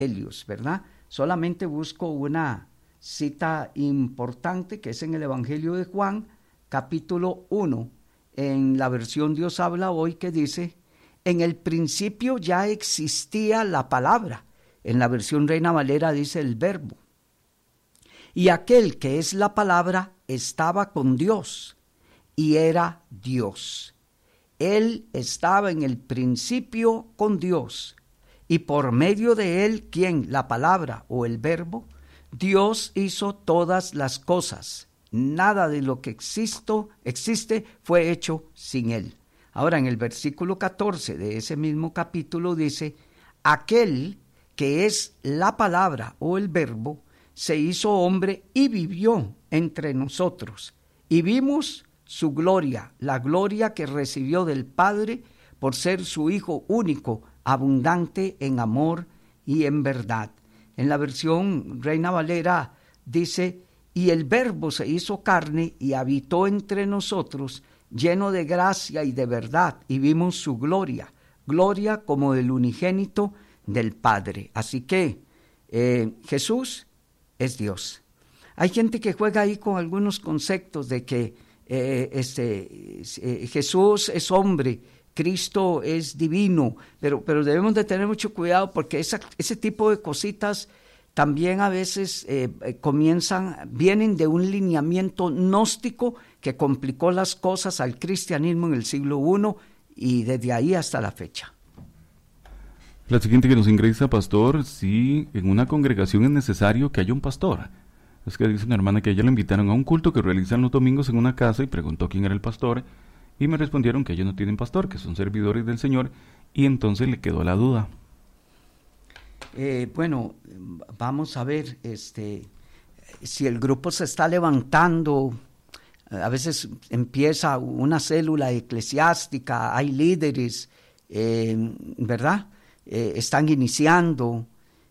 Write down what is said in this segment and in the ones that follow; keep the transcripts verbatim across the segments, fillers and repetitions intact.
evangelios, ¿verdad? Solamente busco una cita importante que es en el Evangelio de Juan, capítulo uno, en la versión Dios habla hoy, que dice: en el principio ya existía la palabra. En la versión Reina Valera dice el verbo. Y aquel que es la palabra estaba con Dios y era Dios. Él estaba en el principio con Dios, y por medio de él, ¿quién? La palabra o el verbo. Dios hizo todas las cosas. Nada de lo que existo, existe fue hecho sin él. Ahora, en el versículo catorce de ese mismo capítulo dice: aquel que es la palabra o el verbo se hizo hombre y vivió entre nosotros, y vimos su gloria, la gloria que recibió del Padre por ser su Hijo único, abundante en amor y en verdad. En la versión Reina Valera dice: y el verbo se hizo carne y habitó entre nosotros, lleno de gracia y de verdad, y vimos su gloria, gloria como del unigénito del Padre. Así que eh, Jesús es Dios. Hay gente que juega ahí con algunos conceptos de que eh, este, eh, Jesús es hombre, Cristo es divino, pero, pero debemos de tener mucho cuidado, porque esa, ese tipo de cositas también a veces eh, comienzan, vienen de un lineamiento gnóstico que complicó las cosas al cristianismo en el siglo primero y desde ahí hasta la fecha. La siguiente que nos ingresa, pastor: si en una congregación es necesario que haya un pastor. Es que dice una hermana que a ella le invitaron a un culto que realizan los domingos en una casa y preguntó quién era el pastor, y me respondieron que ellos no tienen pastor, que son servidores del Señor, y entonces le quedó la duda. Eh, bueno, vamos a ver, este, si el grupo se está levantando, a veces empieza una célula eclesiástica, hay líderes, eh, ¿verdad? Eh, están iniciando,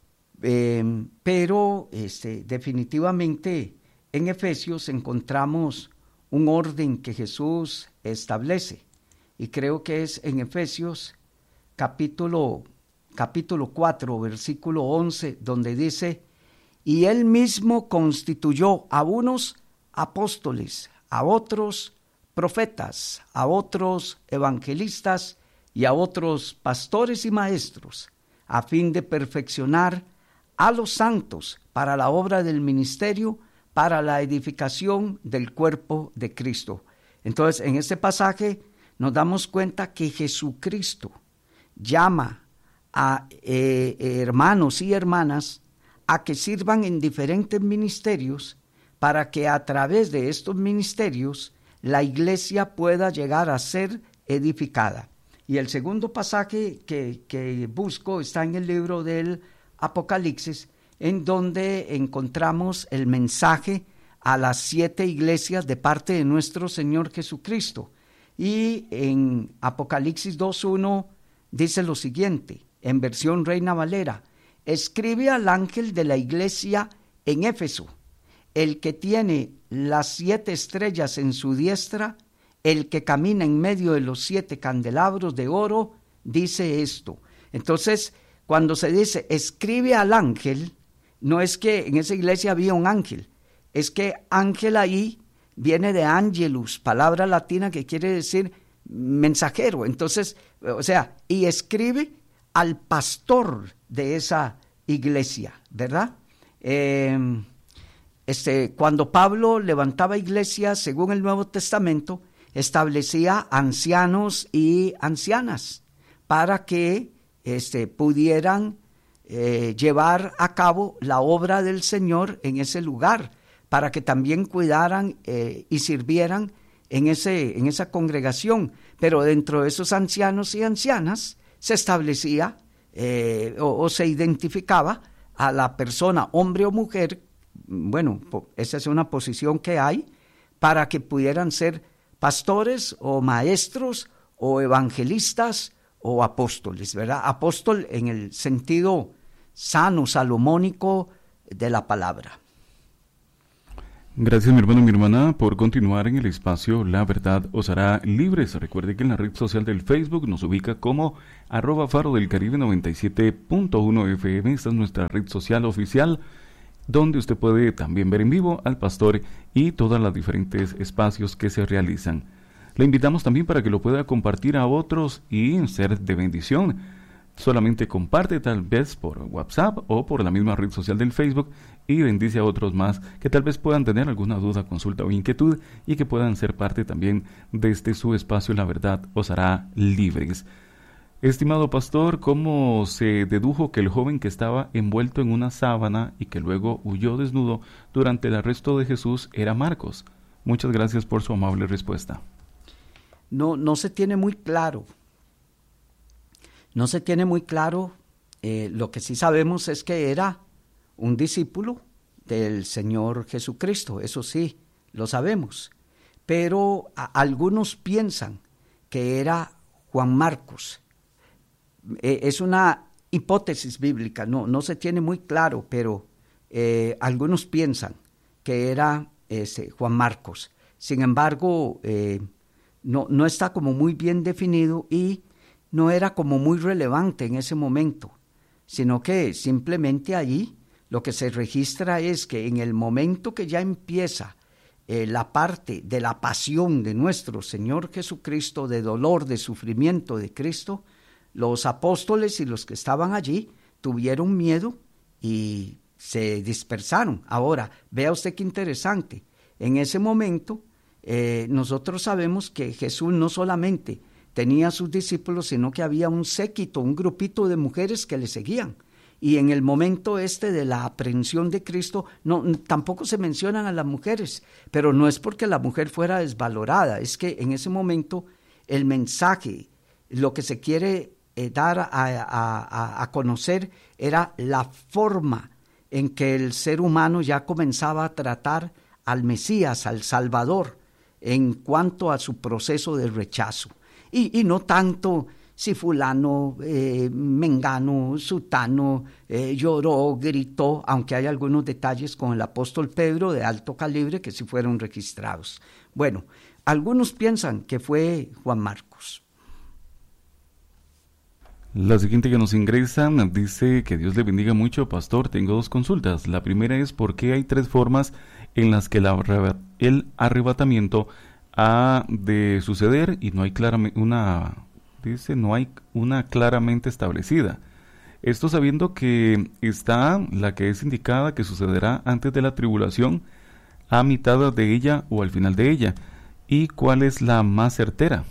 eh, pero este, definitivamente en Efesios encontramos un orden que Jesús establece, y creo que es en Efesios capítulo capítulo cuatro, versículo once, donde dice: y él mismo constituyó a unos apóstoles, a otros profetas, a otros evangelistas y a otros pastores y maestros, a fin de perfeccionar a los santos para la obra del ministerio, para la edificación del cuerpo de Cristo. Entonces, en este pasaje nos damos cuenta que Jesucristo llama a eh, hermanos y hermanas a que sirvan en diferentes ministerios, para que a través de estos ministerios la iglesia pueda llegar a ser edificada. Y el segundo pasaje que, que busco está en el libro del Apocalipsis, en donde encontramos el mensaje a las siete iglesias de parte de nuestro Señor Jesucristo. Y en Apocalipsis dos uno dice lo siguiente, en versión Reina Valera: escribe al ángel de la iglesia en Éfeso, el que tiene las siete estrellas en su diestra, el que camina en medio de los siete candelabros de oro, dice esto. Entonces, cuando se dice escribe al ángel, no es que en esa iglesia había un ángel, es que ángel ahí viene de angelus, palabra latina que quiere decir mensajero. Entonces, o sea, y escribe al pastor de esa iglesia, ¿verdad? Eh, este, cuando Pablo levantaba iglesias, según el Nuevo Testamento, establecía ancianos y ancianas para que este, pudieran eh, llevar a cabo la obra del Señor en ese lugar, para que también cuidaran eh, y sirvieran en, ese, en esa congregación. Pero dentro de esos ancianos y ancianas se establecía eh, o, o se identificaba a la persona, hombre o mujer, bueno, esa es una posición que hay, para que pudieran ser pastores o maestros o evangelistas o apóstoles, ¿verdad? Apóstol en el sentido sano, salomónico de la palabra. Gracias, mi hermano y mi hermana, por continuar en el espacio La Verdad os hará libres. Recuerde que en la red social del Facebook nos ubica como arroba Faro del Caribe noventa y siete punto uno F M. Esta es nuestra red social oficial, donde usted puede también ver en vivo al pastor y todos los diferentes espacios que se realizan. Le invitamos también para que lo pueda compartir a otros y ser de bendición. Solamente comparte tal vez por WhatsApp o por la misma red social del Facebook y bendice a otros más que tal vez puedan tener alguna duda, consulta o inquietud y que puedan ser parte también de este su espacio La Verdad os hará libres. Estimado pastor, ¿cómo se dedujo que el joven que estaba envuelto en una sábana y que luego huyó desnudo durante el arresto de Jesús era Marcos? Muchas gracias por su amable respuesta. No, no se tiene muy claro. No se tiene muy claro, eh, lo que sí sabemos es que era un discípulo del Señor Jesucristo, eso sí, lo sabemos. Pero a, algunos piensan que era Juan Marcos. Eh, es una hipótesis bíblica, no, no se tiene muy claro, pero eh, algunos piensan que era ese, Juan Marcos. Sin embargo, eh, no, no está como muy bien definido y no era como muy relevante en ese momento, sino que simplemente allí lo que se registra es que en el momento que ya empieza eh, la parte de la pasión de nuestro Señor Jesucristo, de dolor, de sufrimiento de Cristo, los apóstoles y los que estaban allí tuvieron miedo y se dispersaron. Ahora, vea usted qué interesante, en ese momento eh, nosotros sabemos que Jesús no solamente tenía a sus discípulos, sino que había un séquito, un grupito de mujeres que le seguían. Y en el momento este de la aprehensión de Cristo, no, tampoco se mencionan a las mujeres, pero no es porque la mujer fuera desvalorada, es que en ese momento el mensaje, lo que se quiere eh, dar a, a, a conocer era la forma en que el ser humano ya comenzaba a tratar al Mesías, al Salvador, en cuanto a su proceso de rechazo. Y, y no tanto si fulano, eh, mengano, sutano, eh, lloró, gritó, aunque hay algunos detalles con el apóstol Pedro de alto calibre que sí fueron registrados. Bueno, algunos piensan que fue Juan Marcos. La siguiente que nos ingresa dice que Dios le bendiga mucho, pastor. Tengo dos consultas. La primera es por qué hay tres formas en las que el, arrebat- el arrebatamiento ha de suceder y no hay claramente una dice no hay una claramente establecida. Esto sabiendo que está la que es indicada que sucederá antes de la tribulación, a mitad de ella o al final de ella, y cuál es la más certera.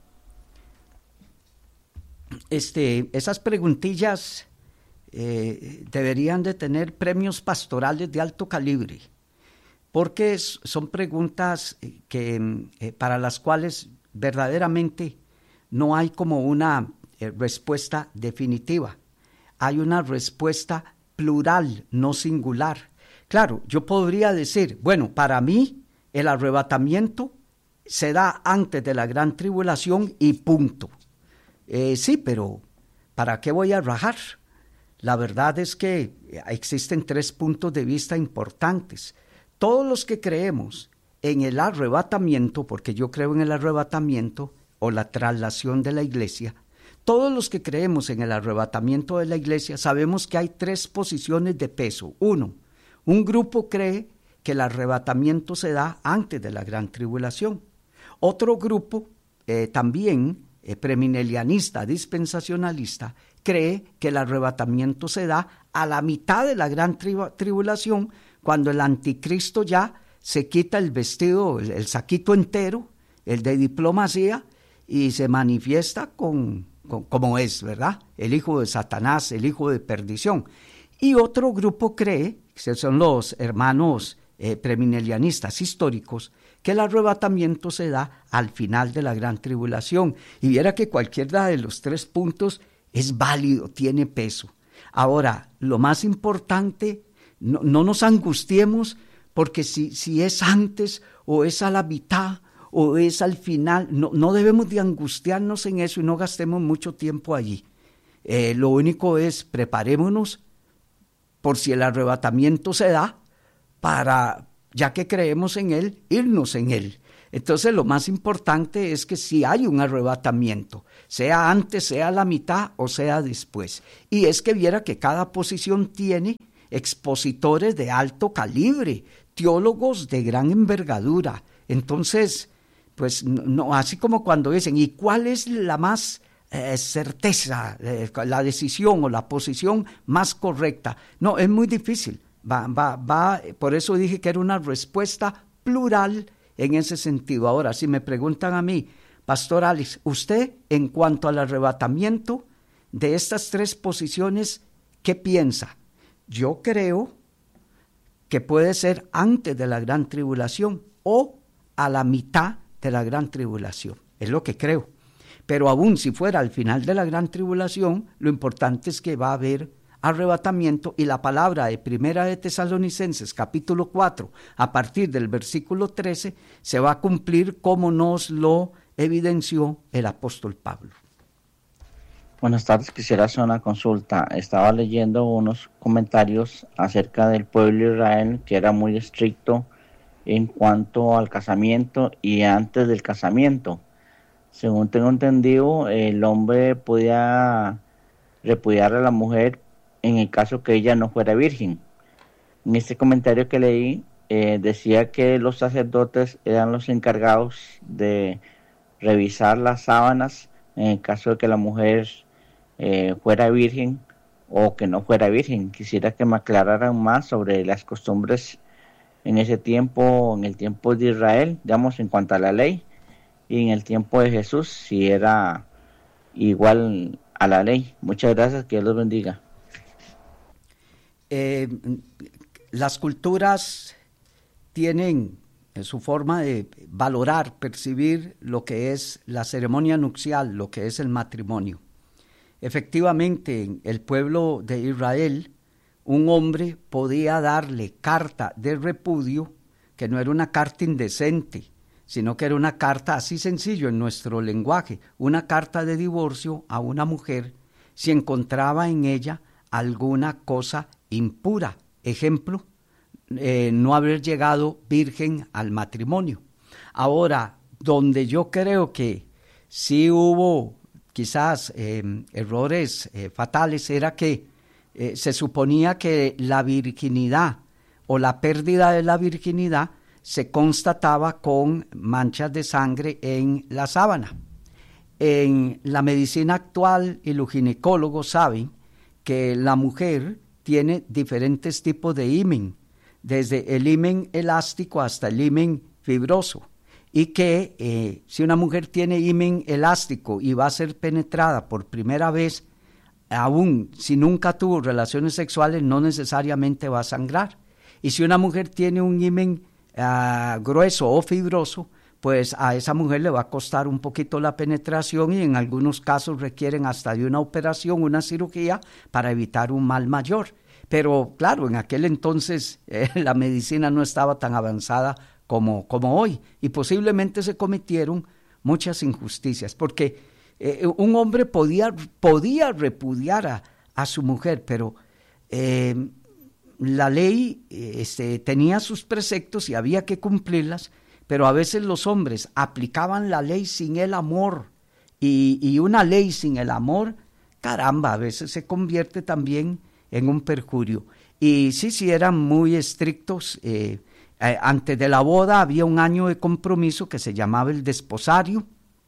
Este, esas preguntillas eh, deberían de tener premios pastorales de alto calibre, porque es, son preguntas que, eh, para las cuales verdaderamente no hay como una eh, respuesta definitiva. Hay una respuesta plural, no singular. Claro, yo podría decir, bueno, para mí el arrebatamiento se da antes de la gran tribulación y punto. Eh, sí, pero ¿para qué voy a rajar? La verdad es que existen tres puntos de vista importantes. Todos los que creemos en el arrebatamiento, porque yo creo en el arrebatamiento o la traslación de la iglesia, todos los que creemos en el arrebatamiento de la iglesia sabemos que hay tres posiciones de peso. Uno, un grupo cree que el arrebatamiento se da antes de la gran tribulación. Otro grupo, eh, también eh, premilenialista, dispensacionalista, cree que el arrebatamiento se da a la mitad de la gran tri- tribulación, cuando el anticristo ya se quita el vestido, el, el saquito entero, el de diplomacia, y se manifiesta con, con, como es, ¿verdad? El hijo de Satanás, el hijo de perdición. Y otro grupo cree, que son los hermanos eh, premilenianistas históricos, que el arrebatamiento se da al final de la gran tribulación. Y viera que cualquiera de los tres puntos es válido, tiene peso. Ahora, lo más importante, no, no nos angustiemos, porque si, si es antes o es a la mitad o es al final, no, no debemos de angustiarnos en eso y no gastemos mucho tiempo allí. Eh, lo único es preparémonos por si el arrebatamiento se da para ya que creemos en Él, irnos en Él. Entonces lo más importante es que si hay un arrebatamiento, sea antes, sea a la mitad o sea después. Y es que viera que cada posición tiene expositores de alto calibre, teólogos de gran envergadura. Entonces, pues no, así como cuando dicen, ¿y cuál es la más eh, certeza, eh, la decisión o la posición más correcta? No, es muy difícil. Va, va, va, por eso dije que era una respuesta plural en ese sentido. Ahora, si me preguntan a mí, Pastor Alex, usted en cuanto al arrebatamiento de estas tres posiciones, ¿qué piensa? Yo creo que puede ser antes de la gran tribulación o a la mitad de la gran tribulación. Es lo que creo. Pero aún si fuera al final de la gran tribulación, lo importante es que va a haber arrebatamiento, y la palabra de Primera de Tesalonicenses capítulo cuatro a partir del versículo trece se va a cumplir como nos lo evidenció el apóstol Pablo. Buenas tardes, quisiera hacer una consulta. Estaba leyendo unos comentarios acerca del pueblo de Israel, que era muy estricto en cuanto al casamiento y antes del casamiento. Según tengo entendido, el hombre podía repudiar a la mujer en el caso que ella no fuera virgen. En este comentario que leí, eh, decía que los sacerdotes eran los encargados de revisar las sábanas en el caso de que la mujer eh, fuera virgen o que no fuera virgen. Quisiera que me aclararan más sobre las costumbres en ese tiempo, en el tiempo de Israel, digamos, en cuanto a la ley, y en el tiempo de Jesús, si era igual a la ley. Muchas gracias, que Dios los bendiga. Eh, las culturas tienen en su forma de valorar, percibir lo que es la ceremonia nupcial, lo que es el matrimonio. Efectivamente, en el pueblo de Israel, un hombre podía darle carta de repudio, que no era una carta indecente, sino que era una carta así sencillo en nuestro lenguaje, una carta de divorcio a una mujer si encontraba en ella alguna cosa impura. Ejemplo, eh, no haber llegado virgen al matrimonio. Ahora, donde yo creo que sí hubo quizás eh, errores eh, fatales, era que eh, se suponía que la virginidad o la pérdida de la virginidad se constataba con manchas de sangre en la sábana. En la medicina actual, y los ginecólogos saben que la mujer tiene diferentes tipos de himen, desde el himen elástico hasta el himen fibroso, y que eh, si una mujer tiene himen elástico y va a ser penetrada por primera vez, aún si nunca tuvo relaciones sexuales, no necesariamente va a sangrar. Y si una mujer tiene un himen uh, grueso o fibroso, pues a esa mujer le va a costar un poquito la penetración, y en algunos casos requieren hasta de una operación, una cirugía, para evitar un mal mayor. Pero claro, en aquel entonces eh, la medicina no estaba tan avanzada como, como hoy, y posiblemente se cometieron muchas injusticias, porque eh, un hombre podía, podía repudiar a, a su mujer, pero eh, la ley este, tenía sus preceptos y había que cumplirlas, pero a veces los hombres aplicaban la ley sin el amor, y, y una ley sin el amor, caramba, a veces se convierte también en un perjurio. Y sí, sí, eran muy estrictos. Eh, eh, antes de la boda había un año de compromiso que se llamaba el desposario.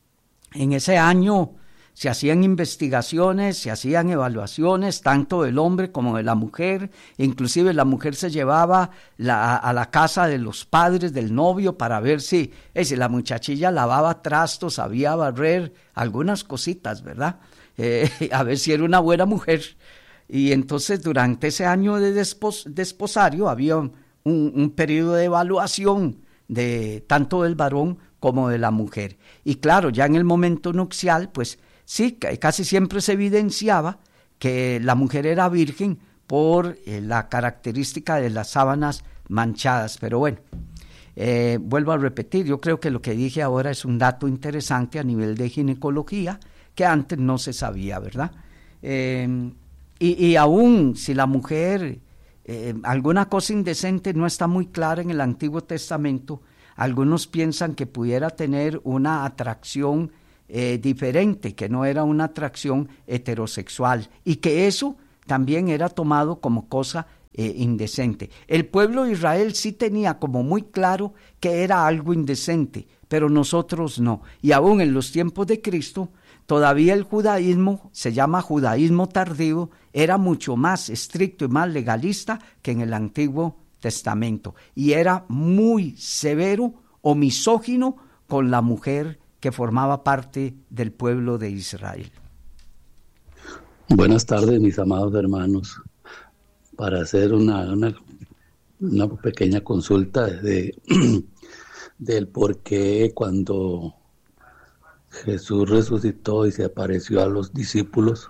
En ese año se hacían investigaciones, se hacían evaluaciones, tanto del hombre como de la mujer. Inclusive la mujer se llevaba la, a la casa de los padres del novio para ver si, eh, si la muchachilla lavaba trastos, sabía barrer, algunas cositas, ¿verdad? Eh, a ver si era una buena mujer. Y entonces durante ese año de despos, desposario había un, un periodo de evaluación de tanto del varón como de la mujer. Y claro, ya en el momento nupcial, pues sí, casi siempre se evidenciaba que la mujer era virgen por eh, la característica de las sábanas manchadas. Pero bueno, eh, vuelvo a repetir, yo creo que lo que dije ahora es un dato interesante a nivel de ginecología, que antes no se sabía, ¿verdad? Eh, Y, y aún si la mujer eh, alguna cosa indecente no está muy clara en el Antiguo Testamento. Algunos piensan que pudiera tener una atracción eh, diferente, que no era una atracción heterosexual, y que eso también era tomado como cosa eh, indecente. El pueblo de Israel sí tenía como muy claro que era algo indecente, pero nosotros no. Y aún en los tiempos de Cristo, todavía el judaísmo, se llama judaísmo tardío, era mucho más estricto y más legalista que en el Antiguo Testamento, y era muy severo o misógino con la mujer que formaba parte del pueblo de Israel. Buenas tardes, mis amados hermanos. Para hacer una, una, una pequeña consulta de, del por qué cuando Jesús resucitó y se apareció a los discípulos,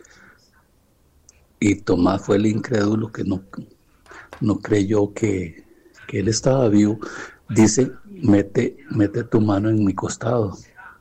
y Tomás fue el incrédulo que no, no creyó que, que él estaba vivo, dice, mete, mete tu mano en mi costado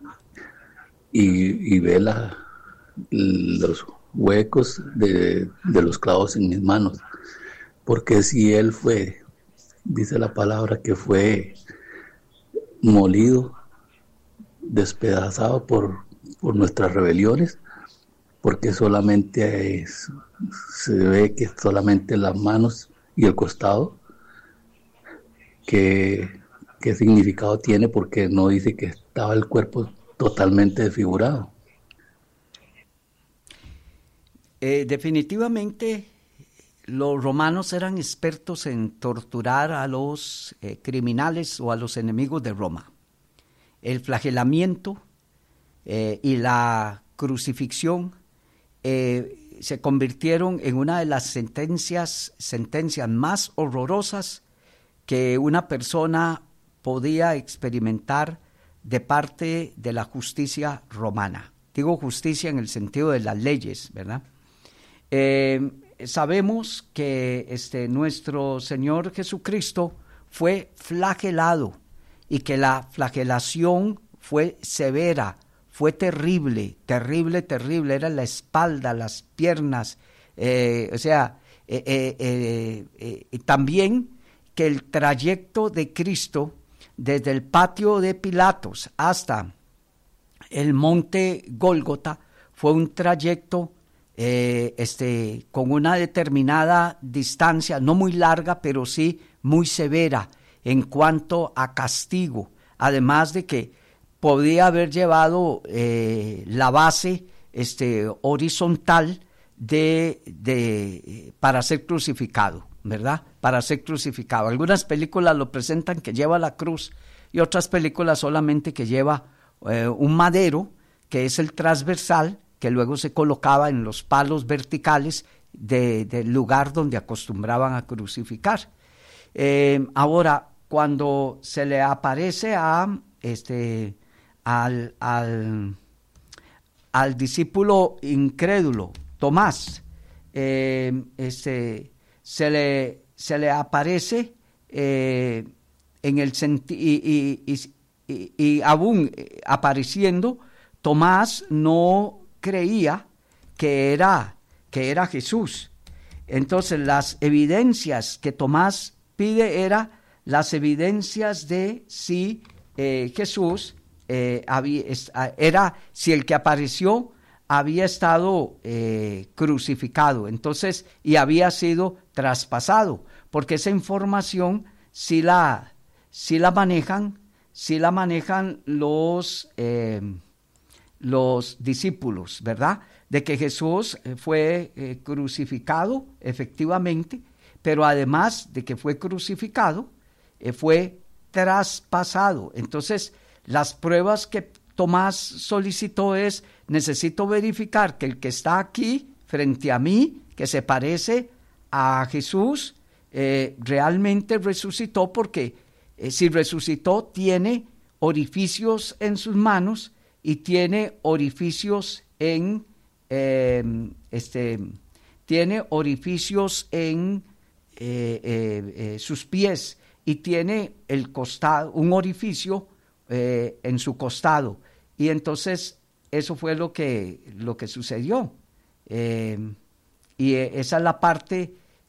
y, y ve la, los huecos de, de los clavos en mis manos, porque si él fue, dice la palabra, que fue molido, despedazado por, por nuestras rebeliones, porque solamente es, se ve que solamente las manos y el costado, que, qué significado tiene, porque no dice que estaba el cuerpo totalmente desfigurado. Eh, definitivamente los romanos eran expertos en torturar a los eh, criminales o a los enemigos de Roma. El flagelamiento eh, y la crucifixión eh, se convirtieron en una de las sentencias, sentencias más horrorosas que una persona podía experimentar de parte de la justicia romana. Digo justicia en el sentido de las leyes, ¿verdad? Eh, sabemos que este, nuestro Señor Jesucristo fue flagelado y que la flagelación fue severa, fue terrible, terrible, terrible. Era la espalda, las piernas, eh, o sea, eh, eh, eh, eh, también que el trayecto de Cristo desde el patio de Pilatos hasta el monte Gólgota fue un trayecto eh, este, con una determinada distancia, no muy larga, pero sí muy severa en cuanto a castigo, además de que podía haber llevado eh, la base este, horizontal de, de, para ser crucificado, ¿verdad? Para ser crucificado. Algunas películas lo presentan que lleva la cruz y otras películas solamente que lleva eh, un madero, que es el transversal, que luego se colocaba en los palos verticales de, del lugar donde acostumbraban a crucificar. Eh, ahora, cuando se le aparece a este al, al, al discípulo incrédulo, Tomás, eh, este, se, le, se le aparece eh, en el sentido, y, y, y, y, y aún apareciendo, Tomás no creía que era, que era Jesús. Entonces, las evidencias que Tomás pide era las evidencias de si eh, Jesús eh, había, era, si el que apareció había estado eh, crucificado, entonces, y había sido traspasado, porque esa información sí la, sí la manejan, sí la manejan los, eh, los discípulos, ¿verdad? De que Jesús fue eh, crucificado, efectivamente, pero además de que fue crucificado, eh, fue traspasado. Entonces, las pruebas que Tomás solicitó es, necesito verificar que el que está aquí frente a mí, que se parece a Jesús, eh, realmente resucitó, porque eh, si resucitó tiene orificios en sus manos y tiene orificios en eh, este tiene orificios en eh, eh, eh, sus pies y tiene el costado, un orificio eh, en su costado. Y entonces eso fue lo que, lo que sucedió. Eh, y esa es la parte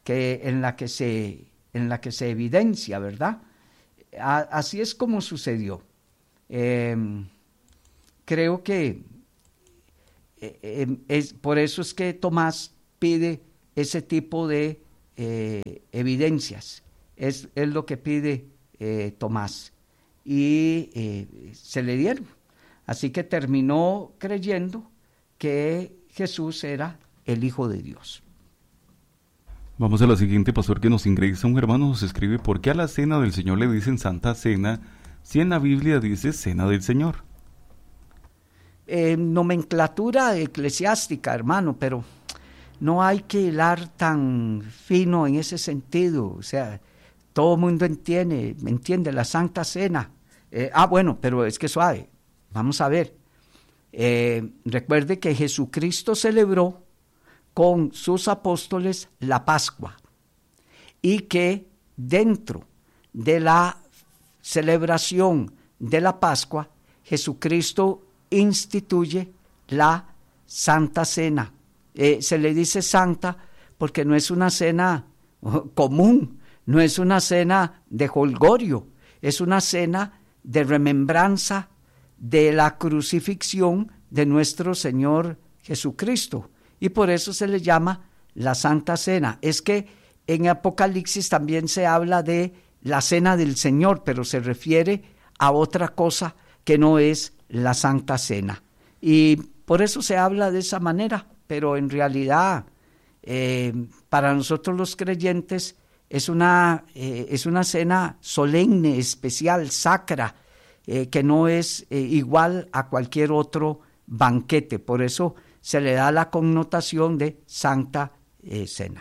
que, en, la que se, en la que se evidencia, ¿verdad? A, así es como sucedió. Eh, creo que eh, es, por eso es que Tomás pide ese tipo de eh, evidencias. Es, es lo que pide eh, Tomás. Y eh, se le dieron. Así que terminó creyendo que Jesús era el Hijo de Dios. Vamos a la siguiente, pastor, que nos ingresa un hermano, nos escribe: ¿por qué a la cena del Señor le dicen Santa Cena si en la Biblia dice Cena del Señor? Eh, nomenclatura eclesiástica, hermano, pero no hay que hilar tan fino en ese sentido. O sea, todo el mundo entiende, entiende la Santa Cena. Eh, ah, bueno, pero es que suave. Vamos a ver. Eh, recuerde que Jesucristo celebró con sus apóstoles la Pascua y que dentro de la celebración de la Pascua, Jesucristo instituye la Santa Cena. Eh, se le dice santa porque no es una cena común, no es una cena de jolgorio, es una cena de remembranza de la crucifixión de nuestro Señor Jesucristo. Y por eso se le llama la Santa Cena. Es que en Apocalipsis también se habla de la Cena del Señor, pero se refiere a otra cosa que no es la Santa Cena. Y por eso se habla de esa manera, pero en realidad eh, para nosotros los creyentes es una, eh, es una cena solemne, especial, sacra, eh, que no es eh, igual a cualquier otro banquete. Por eso se le da la connotación de Santa eh, Cena.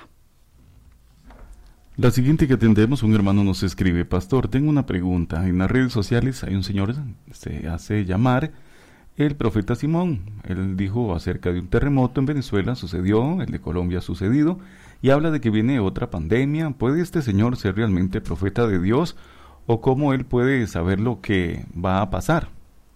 La siguiente que atendemos, un hermano nos escribe: pastor, tengo una pregunta. En las redes sociales hay un señor, se hace llamar el profeta Simón. Él dijo acerca de un terremoto en Venezuela, sucedió, el de Colombia ha sucedido, y habla de que viene otra pandemia. ¿Puede este señor ser realmente profeta de Dios? ¿O cómo él puede saber lo que va a pasar?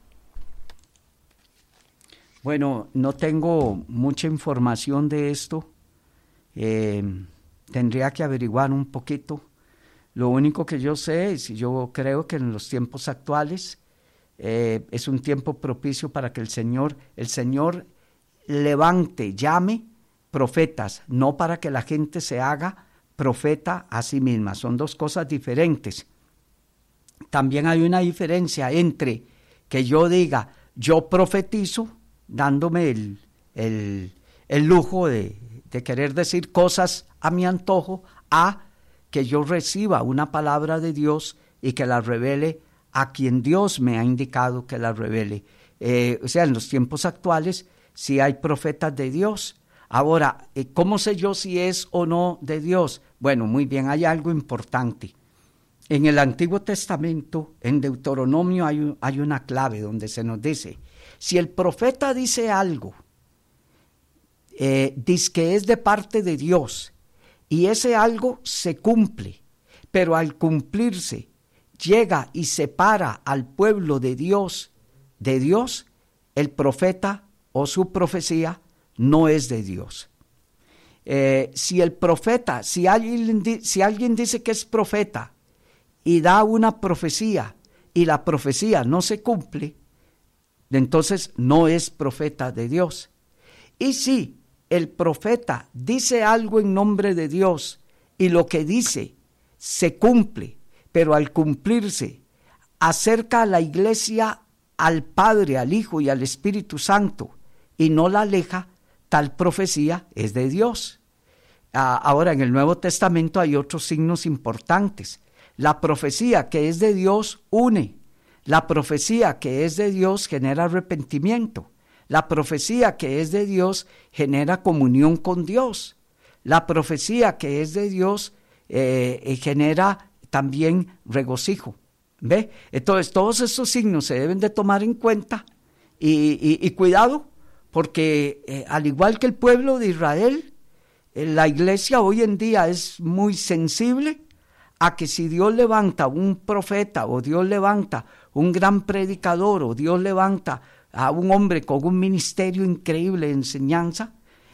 Bueno, no tengo mucha información de esto. Eh, tendría que averiguar un poquito. Lo único que yo sé es, yo creo que en los tiempos actuales eh, es un tiempo propicio para que el Señor, el Señor levante, llame profetas, no para que la gente se haga profeta a sí misma. Son dos cosas diferentes. También hay una diferencia entre que yo diga, yo profetizo, dándome el, el, el lujo de, de querer decir cosas a mi antojo, a que yo reciba una palabra de Dios y que la revele a quien Dios me ha indicado que la revele. Eh, o sea, en los tiempos actuales sí hay profetas de Dios. Ahora, ¿cómo sé yo si es o no de Dios? Bueno, muy bien, hay algo importante. En el Antiguo Testamento, en Deuteronomio, hay, hay una clave donde se nos dice: si el profeta dice algo, eh, dice que es de parte de Dios, y ese algo se cumple, pero al cumplirse llega y separa al pueblo de Dios, de Dios, el profeta o su profecía no es de Dios. Eh, si el profeta, si alguien, si alguien dice que es profeta y da una profecía y la profecía no se cumple, entonces no es profeta de Dios. Y si el profeta dice algo en nombre de Dios y lo que dice se cumple, pero al cumplirse acerca a la iglesia al Padre, al Hijo y al Espíritu Santo y no la aleja, tal profecía es de Dios. Ah, ahora en el Nuevo Testamento hay otros signos importantes. La profecía que es de Dios une. La profecía que es de Dios genera arrepentimiento. La profecía que es de Dios genera comunión con Dios. La profecía que es de Dios eh, genera también regocijo. ¿Ve? Entonces todos estos signos se deben de tomar en cuenta y, y, y cuidado, porque eh, al igual que el pueblo de Israel, eh, la iglesia hoy en día es muy sensible a que si Dios levanta un profeta o Dios levanta un gran predicador o Dios levanta a un hombre con un ministerio increíble de enseñanza,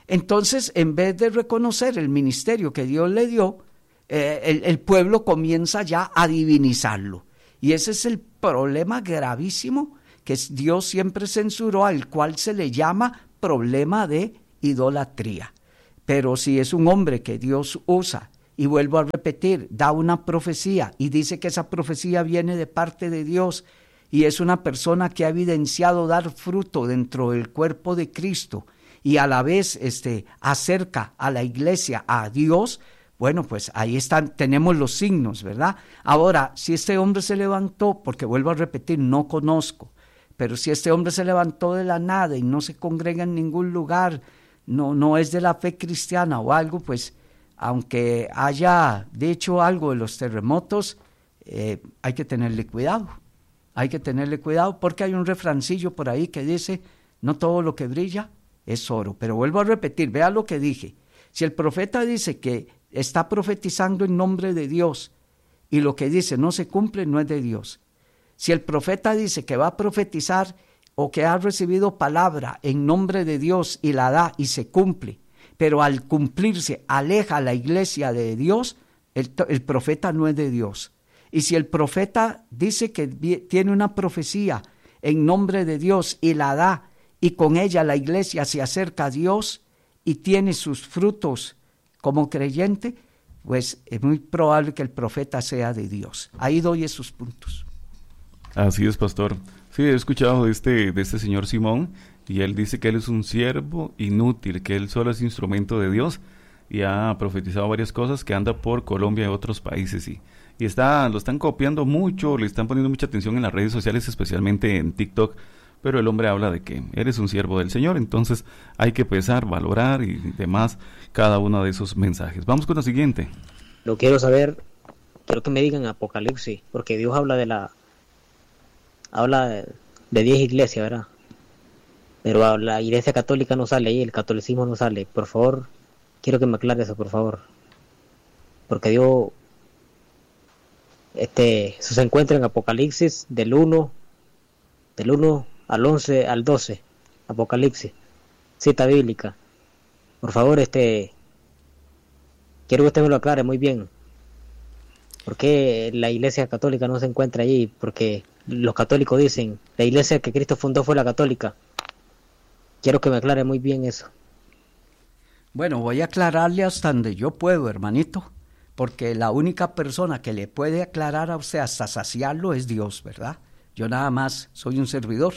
Entonces, en vez de reconocer el ministerio que Dios le dio, eh, el, el pueblo comienza ya a divinizarlo. Y ese es el problema gravísimo que Dios siempre censuró, al cual se le llama problema de idolatría. Pero si es un hombre que Dios usa, y vuelvo a repetir, da una profecía y dice que esa profecía viene de parte de Dios, y es una persona que ha evidenciado dar fruto dentro del cuerpo de Cristo, y a la vez este, acerca a la iglesia a Dios, bueno, pues ahí están, tenemos los signos, ¿verdad? Ahora, si este hombre se levantó, porque vuelvo a repetir, no conozco, pero si este hombre se levantó de la nada y no se congrega en ningún lugar, no, no es de la fe cristiana o algo, pues aunque haya dicho algo de los terremotos, eh, hay que tenerle cuidado, hay que tenerle cuidado porque hay un refrancillo por ahí que dice, no todo lo que brilla es oro. Pero vuelvo a repetir, vea lo que dije, si el profeta dice que está profetizando en nombre de Dios y lo que dice no se cumple, no es de Dios. Si el profeta dice que va a profetizar o que ha recibido palabra en nombre de Dios y la da y se cumple, pero al cumplirse aleja a la iglesia de Dios, el, el profeta no es de Dios. Y si el profeta dice que tiene una profecía en nombre de Dios y la da, y con ella la iglesia se acerca a Dios y tiene sus frutos como creyente, pues es muy probable que el profeta sea de Dios. Ahí doy esos puntos. Así es, pastor. Sí, he escuchado de este, de este señor Simón, y él dice que él es un siervo inútil, que él solo es instrumento de Dios, y ha profetizado varias cosas, que anda por Colombia y otros países, y, y está, lo están copiando mucho, le están poniendo mucha atención en las redes sociales, especialmente en TikTok, pero el hombre habla de que eres un siervo del Señor, entonces hay que pesar, valorar y demás cada uno de esos mensajes. Vamos con la siguiente. Lo quiero saber, quiero que me digan Apocalipsis, porque Dios habla de la, habla de, de diez iglesias, ¿verdad? Pero la iglesia católica no sale ahí, el catolicismo no sale. Por favor, quiero que me aclare eso, por favor. Porque Dios, este, eso se encuentra en Apocalipsis del uno, del uno al once al doce, Apocalipsis, cita bíblica. Por favor, este, quiero que usted me lo aclare muy bien. ¿Por qué la iglesia católica no se encuentra allí? Porque los católicos dicen, la iglesia que Cristo fundó fue la católica. Quiero que me aclare muy bien eso. Bueno, voy a aclararle hasta donde yo puedo, hermanito, porque la única persona que le puede aclarar a usted hasta saciarlo es Dios, ¿verdad? Yo nada más soy un servidor.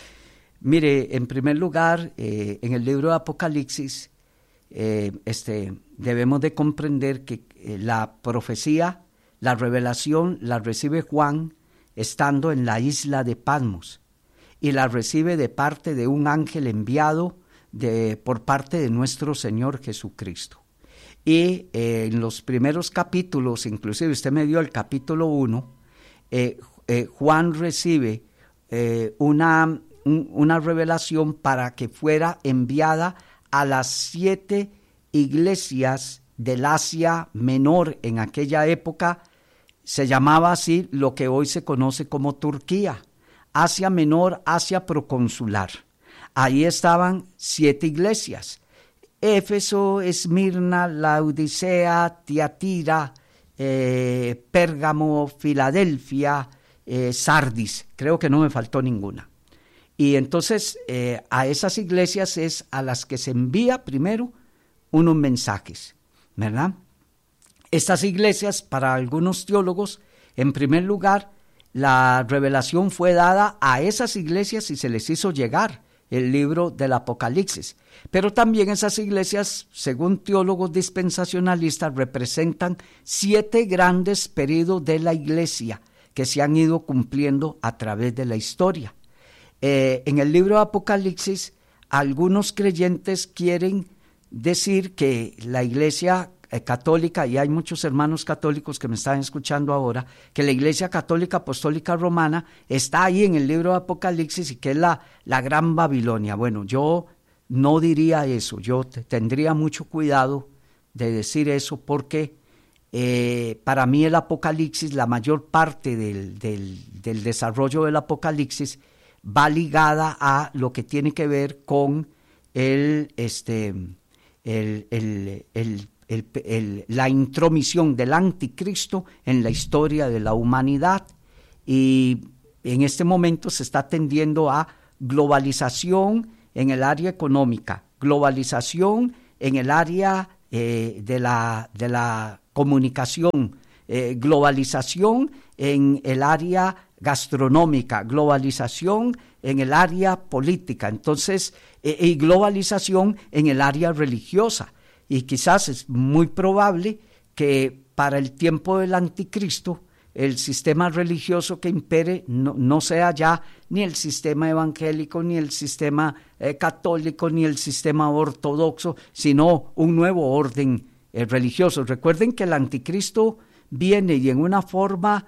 Mire, en primer lugar, eh, en el libro de Apocalipsis, eh, este, debemos de comprender que eh, la profecía, la revelación, la recibe Juan estando en la isla de Patmos, y la recibe de parte de un ángel enviado de, por parte de nuestro Señor Jesucristo. Y eh, en los primeros capítulos, inclusive usted me dio el capítulo uno, eh, eh, Juan recibe eh, una, un, una revelación para que fuera enviada a las siete iglesias del Asia Menor. En aquella época se llamaba así lo que hoy se conoce como Turquía. Asia Menor, Asia Proconsular. Ahí estaban siete iglesias: Éfeso, Esmirna, Laodicea, Tiatira, eh, Pérgamo, Filadelfia, eh, Sardis. Creo que no me faltó ninguna. Y entonces eh, a esas iglesias es a las que se envía primero unos mensajes, ¿verdad? Estas iglesias, para algunos teólogos, en primer lugar, la revelación fue dada a esas iglesias y se les hizo llegar el libro del Apocalipsis. Pero también esas iglesias, según teólogos dispensacionalistas, representan siete grandes periodos de la iglesia que se han ido cumpliendo a través de la historia. Eh, en el libro de Apocalipsis, algunos creyentes quieren decir que la iglesia católica, y hay muchos hermanos católicos que me están escuchando ahora, que la Iglesia Católica Apostólica Romana está ahí en el libro de Apocalipsis y que es la, la Gran Babilonia. Bueno, yo no diría eso, yo tendría mucho cuidado de decir eso porque eh, para mí el Apocalipsis, la mayor parte del, del, del desarrollo del Apocalipsis va ligada a lo que tiene que ver con el... este el, el, el, el, el, la intromisión del anticristo en la historia de la humanidad. Y en este momento se está tendiendo a globalización en el área económica, globalización en el área eh, de, la, de la comunicación, eh, globalización en el área gastronómica, globalización en el área política, entonces, eh, y globalización en el área religiosa. Y quizás es muy probable que para el tiempo del anticristo el sistema religioso que impere no, no sea ya ni el sistema evangélico, ni el sistema eh, católico, ni el sistema ortodoxo, sino un nuevo orden eh, religioso. Recuerden que el anticristo viene y en una forma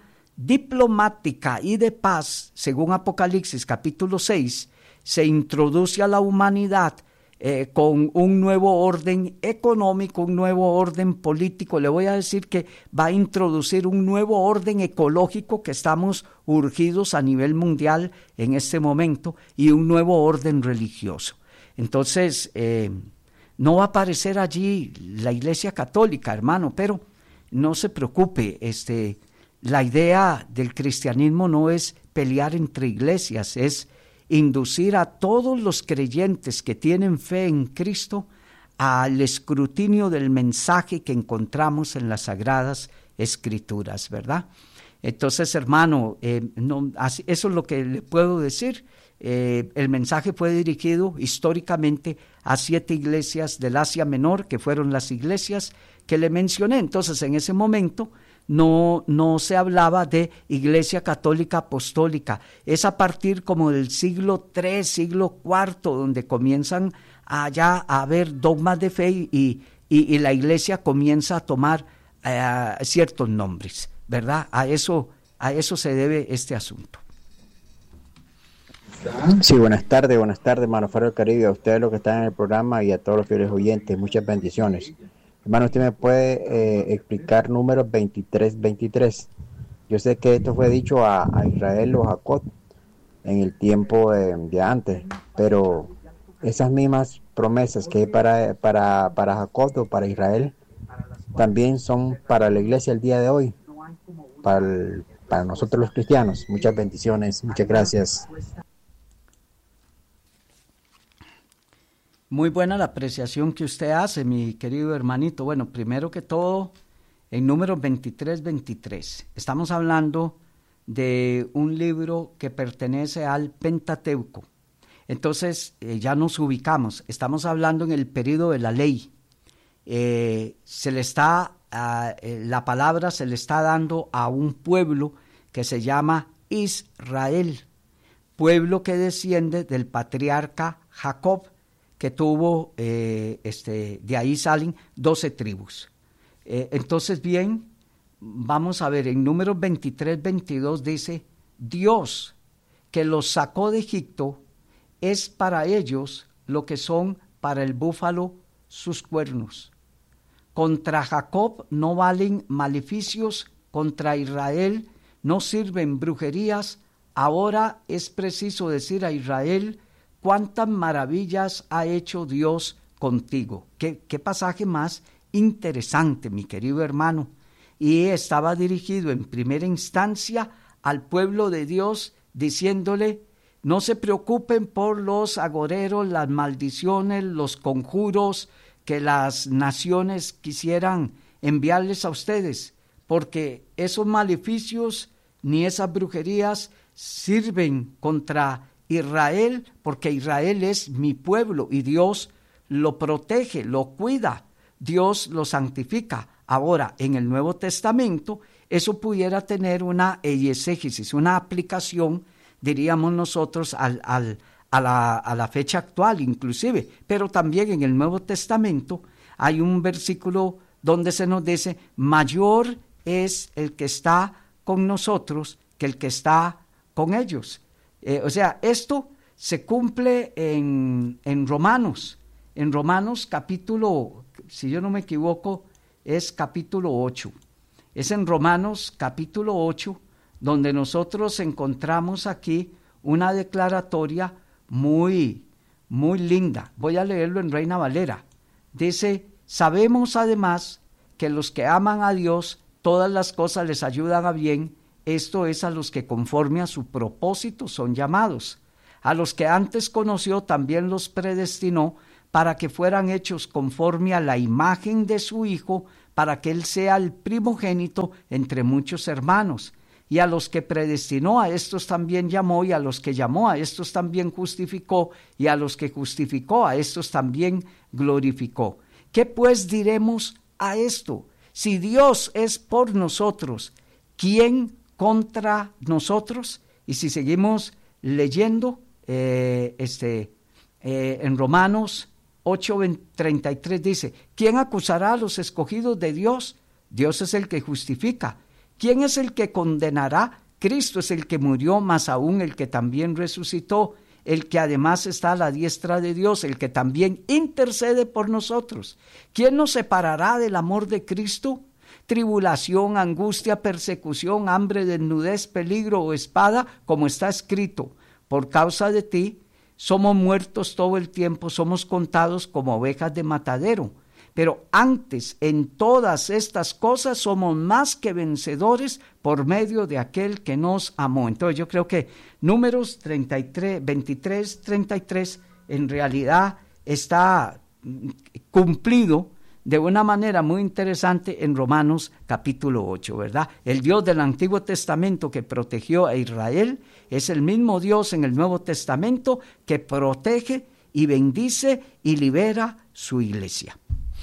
diplomática y de paz, según Apocalipsis capítulo seis, se introduce a la humanidad Eh, con un nuevo orden económico, un nuevo orden político. Le voy a decir que va a introducir un nuevo orden ecológico que estamos urgidos a nivel mundial en este momento, y un nuevo orden religioso. Entonces, eh, no va a aparecer allí la Iglesia Católica, hermano, pero no se preocupe, este, la idea del cristianismo no es pelear entre iglesias, es inducir a todos los creyentes que tienen fe en Cristo al escrutinio del mensaje que encontramos en las Sagradas Escrituras, ¿verdad? Entonces, hermano, eh, no, así, eso es lo que le puedo decir. Eh, el mensaje fue dirigido históricamente a siete iglesias del Asia Menor, que fueron las iglesias que le mencioné. Entonces, en ese momento No, no se hablaba de Iglesia Católica Apostólica. Es a partir como del siglo tres, siglo cuarto, donde comienzan allá a haber dogmas de fe y, y, y la Iglesia comienza a tomar eh, ciertos nombres, ¿verdad? A eso, a eso se debe este asunto. Sí, buenas tardes, buenas tardes, hermano Faro del Caribe, a ustedes los que están en el programa y a todos los fieles oyentes, muchas bendiciones. Hermano, ¿usted me puede eh, explicar números veintitrés veintitrés? Yo sé que esto fue dicho a, a Israel o Jacob en el tiempo de, de antes, pero esas mismas promesas que hay para, para, para Jacob o para Israel también son para la iglesia el día de hoy, para, el, para nosotros los cristianos. Muchas bendiciones, muchas gracias. Muy buena la apreciación que usted hace, mi querido hermanito. Bueno, primero que todo, en números veintitrés veintitrés, estamos hablando de un libro que pertenece al Pentateuco. Entonces, eh, ya nos ubicamos, estamos hablando en el período de la ley. Eh, se le está, uh, eh, la palabra se le está dando a un pueblo que se llama Israel, pueblo que desciende del patriarca Jacob, que tuvo, eh, este, de ahí salen doce tribus. Eh, entonces, bien, vamos a ver, en números veintitrés veintidós dice, Dios que los sacó de Egipto es para ellos lo que son para el búfalo sus cuernos. Contra Jacob no valen maleficios, contra Israel no sirven brujerías. Ahora es preciso decir a Israel, cuántas maravillas ha hecho Dios contigo. ¿Qué, qué pasaje más interesante, mi querido hermano? Y estaba dirigido en primera instancia al pueblo de Dios, diciéndole, no se preocupen por los agoreros, las maldiciones, los conjuros que las naciones quisieran enviarles a ustedes, porque esos maleficios ni esas brujerías sirven contra Israel, porque Israel es mi pueblo y Dios lo protege, lo cuida, Dios lo santifica. Ahora, en el Nuevo Testamento, eso pudiera tener una eisegesis, una aplicación, diríamos nosotros, al, al, a, la, a la fecha actual inclusive, pero también en el Nuevo Testamento hay un versículo donde se nos dice, mayor es el que está con nosotros que el que está con ellos. Eh, o sea, esto se cumple en, en Romanos, en Romanos capítulo, si yo no me equivoco, es capítulo ocho. Es en Romanos capítulo ocho donde nosotros encontramos aquí una declaratoria muy, muy linda. Voy a leerlo en Reina Valera. dice, sabemos además que los que aman a Dios, todas las cosas les ayudan a bien, esto es a los que conforme a su propósito son llamados. A los que antes conoció también los predestinó para que fueran hechos conforme a la imagen de su Hijo, para que Él sea el primogénito entre muchos hermanos. Y a los que predestinó, a estos también llamó, y a los que llamó, a estos también justificó, y a los que justificó, a estos también glorificó. ¿Qué pues diremos a esto? Si Dios es por nosotros, ¿quién contra nosotros? Y si seguimos leyendo, eh, este, eh, en Romanos ocho, treinta y tres dice, ¿quién acusará a los escogidos de Dios? Dios es el que justifica. ¿Quién es el que condenará? Cristo es el que murió, más aún el que también resucitó, el que además está a la diestra de Dios, el que también intercede por nosotros. ¿Quién nos separará del amor de Cristo? Tribulación, angustia, persecución, hambre, desnudez, peligro o espada, como está escrito, por causa de ti, somos muertos todo el tiempo, somos contados como ovejas de matadero. Pero antes, en todas estas cosas, somos más que vencedores por medio de aquel que nos amó. Entonces yo creo que Números treinta y tres, veintitrés, treinta y tres, en realidad está cumplido de una manera muy interesante en Romanos capítulo ocho, ¿verdad? El Dios del Antiguo Testamento que protegió a Israel es el mismo Dios en el Nuevo Testamento que protege y bendice y libera su iglesia.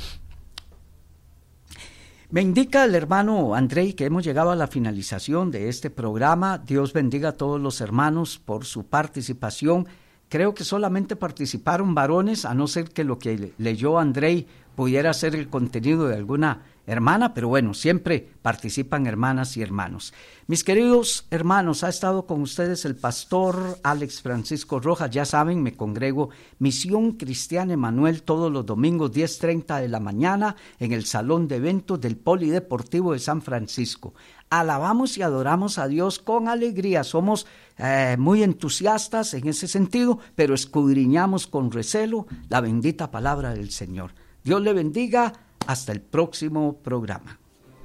Me indica el hermano Andrei que hemos llegado a la finalización de este programa. Dios bendiga a todos los hermanos por su participación. Creo que solamente participaron varones, a no ser que lo que leyó Andrei pudiera ser el contenido de alguna hermana, pero bueno, siempre participan hermanas y hermanos. Mis queridos hermanos, ha estado con ustedes el pastor Alex Francisco Rojas. Ya saben, me congrego Misión Cristiana Emanuel todos los domingos diez treinta de la mañana en el salón de eventos del Polideportivo de San Francisco. Alabamos y adoramos a Dios con alegría. Somos eh, muy entusiastas en ese sentido, pero escudriñamos con recelo la bendita palabra del Señor. Dios le bendiga. Hasta el próximo programa.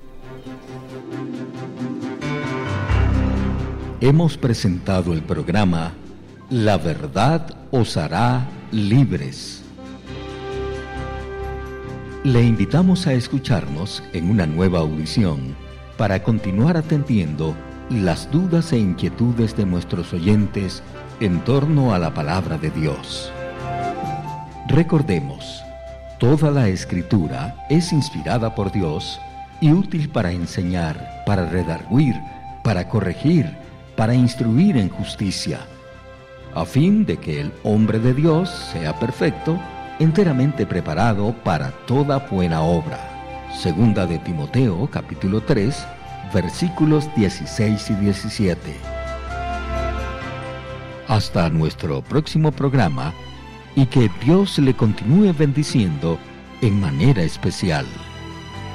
Hemos presentado el programa La Verdad os hará libres. Le invitamos a escucharnos en una nueva audición para continuar atendiendo las dudas e inquietudes de nuestros oyentes en torno a la palabra de Dios. Recordemos, toda la Escritura es inspirada por Dios y útil para enseñar, para redarguir, para corregir, para instruir en justicia, a fin de que el hombre de Dios sea perfecto, enteramente preparado para toda buena obra. Segunda de Timoteo, capítulo tres, versículos dieciséis y diecisiete. Hasta nuestro próximo programa, y que Dios le continúe bendiciendo en manera especial.